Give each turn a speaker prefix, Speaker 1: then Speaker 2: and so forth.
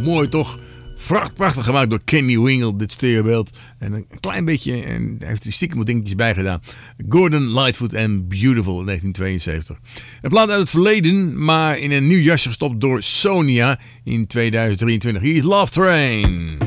Speaker 1: Mooi toch? Prachtig gemaakt door Kenny Wingle, dit stereobeeld. En een klein beetje, en hij heeft er stiekem wat dingetjes bij gedaan. Gordon Lightfoot en Beautiful in 1972. Een plaat uit het verleden, maar in een nieuw jasje gestopt door Sonia in 2023. Hier is Love Train.